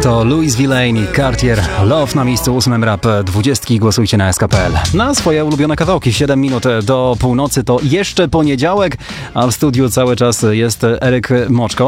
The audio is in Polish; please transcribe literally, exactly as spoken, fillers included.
to Louis Villain i Cartier. Love na miejscu ósmym rap dwudziestki. Głosujcie na S K P L. Na swoje ulubione kawałki. siedem minut do północy to jeszcze poniedziałek, a w studiu cały czas jest Eryk Moczko.